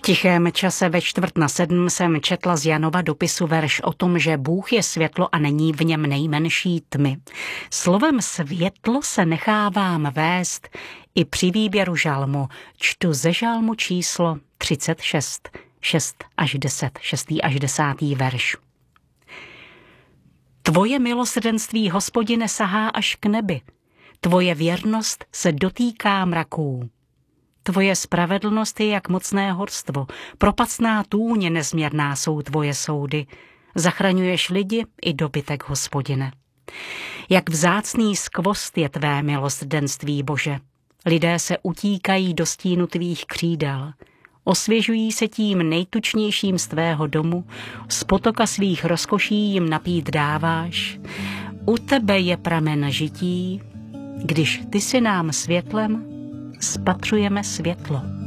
tichém čase ve 6:45 jsem četla z Janova dopisu verš o tom, že Bůh je světlo a není v něm nejmenší tmy. Slovem světlo se nechávám vést i při výběru žalmu. Čtu ze žalmu číslo 36, 6 až 10, 6. až 10. verš. Tvoje milosrdenství, Hospodine, sahá až k nebi. Tvoje věrnost se dotýká mraků. Tvoje spravedlnost je jak mocné horstvo, propacná tůně nezměrná jsou tvoje soudy. Zachraňuješ lidi i dobytek, Hospodine. Jak vzácný skvost je tvé milosrdenství, Bože. Lidé se utíkají do stínu tvých křídel. Osvěžují se tím nejtučnějším z tvého domu, z potoka svých rozkoší jim napít dáváš. U tebe je pramen žití, když ty si nám světlem, spatřujeme světlo.